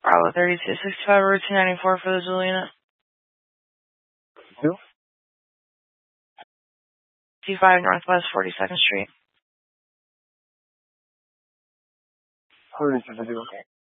Bravo 3265, Route 294 for the Zulu unit. Who? 25 Northwest 42nd Street. Who is it?